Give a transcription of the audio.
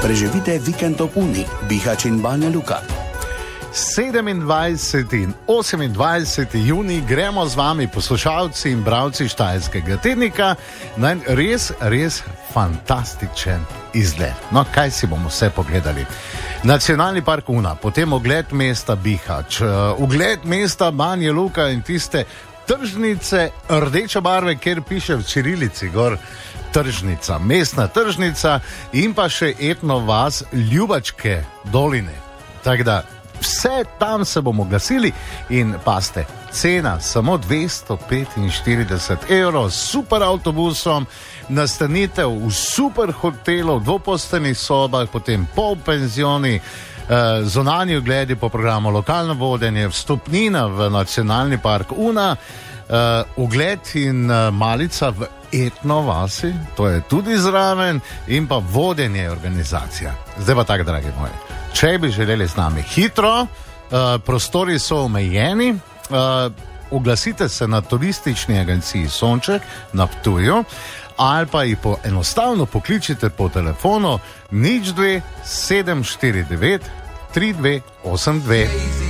Preživite vikend ob Uni, Bihać in Banja Luka. 27. in 28. junij gremo z vami, poslušalci in bralci Štajerskega tednika, na en res fantastičen izlet. No, kaj si bomo vse pogledali? Nacionalni park Una, potem ogled mesta Bihać, ogled mesta Banja Luka in tiste tržnice rdeče barve, kjer piše v cirilici gor tržnica, mestna tržnica in pa še etno vas Ljubačke doline. Tako da vse tam se bomo glasili in paste, cena samo 245 €, super avtobusom, nastanitev v super hotelu, dvoposteljnih sobah, potem polpenzioni, zunanji ogledi po programu lokalno vodenje, vstopnina v nacionalni park Una, ogled in malica v etno vasi, to je tudi zraven, in pa vodenje organizacija. Zdaj pa tako, dragi moji, če bi želeli z nami hitro, prostori so omejeni, oglasite se na turistični agenciji Sonček na Ptuju ali pa jih enostavno pokličite po telefonu 02 749 3282.